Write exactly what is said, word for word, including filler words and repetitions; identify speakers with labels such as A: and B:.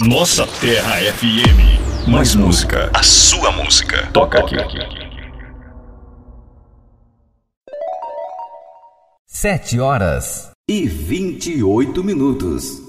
A: Nossa Terra F M. Mais música. A sua música. Toca aqui.
B: Sete horas
C: e vinte e oito minutos.